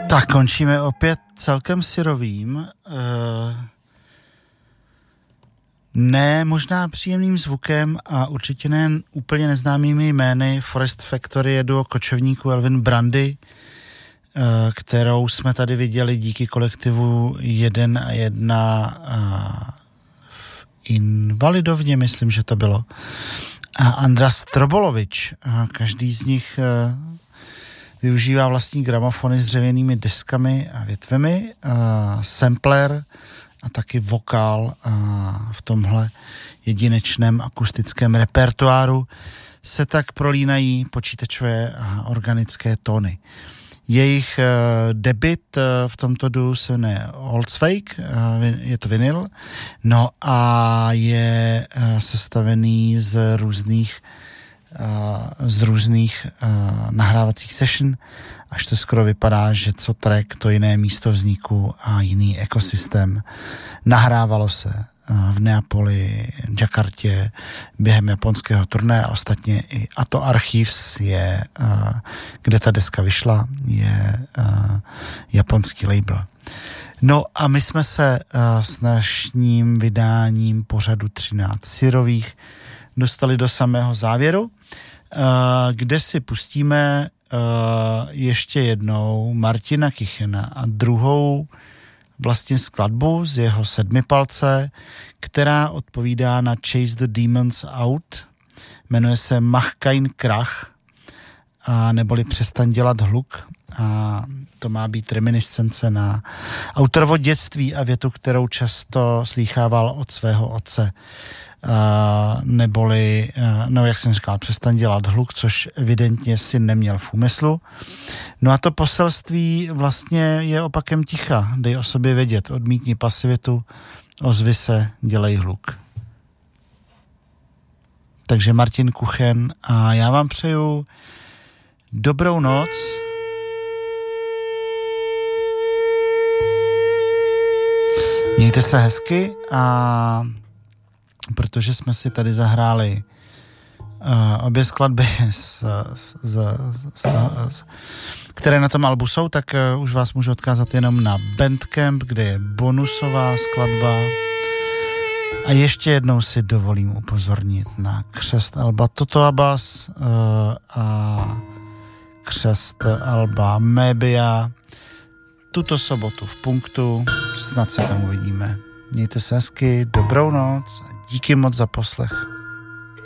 Tak končíme opět celkem syrovým, ne možná příjemným zvukem a určitě ne úplně neznámými jmény Forest Factory je duo kočovníků Elvin Brandy, kterou jsme tady viděli díky kolektivu 1 v Invalidovně, myslím, že to bylo. A Andra Strobolovič, každý z nich využívá vlastní gramofony s dřevěnými deskami a větvemi, sampler a taky vokál v tomhle jedinečném akustickém repertoáru se tak prolínají počítačové a organické tóny. Jejich debut v tomto duo se jmenuje Holzweig, je to vinyl, no a je sestavený z různých nahrávacích session, až to skoro vypadá, že co track, to jiné místo vzniku a jiný ekosystém. Nahrávalo se v Neapoli, Jakartě během japonského turné a ostatně i Ato Archives je, kde ta deska vyšla, je japonský label. No a my jsme se s dnešním vydáním pořadu 13 syrových dostali do samého závěru, kde si pustíme ještě jednou Martina Kichena a druhou vlastně skladbu z jeho sedmipalce, která odpovídá na Chase the Demons Out. Jmenuje se Mach kein Krach, neboli Přestaň dělat hluk. A to má být reminiscence na autorovo dětství a větu, kterou často slýchával od svého otce. Neboli, no jak jsem říkal, přestaň dělat hluk, což evidentně si neměl v úmyslu. No a to poselství vlastně je opakem ticha. Dej o sobě vědět, odmítni pasivitu, ozvi se, dělej hluk. Takže Martin Kuchen a já vám přeju dobrou noc. Mějte se hezky a protože jsme si tady zahráli obě skladby, které na tom albu jsou, tak už vás můžu odkázat jenom na Bandcamp, kde je bonusová skladba. A ještě jednou si dovolím upozornit na křest alba Toto Abbas a křest alba Mébia tuto sobotu v Punktu. Snad se tam uvidíme. Mějte se hezky, dobrou noc a díky moc za poslech.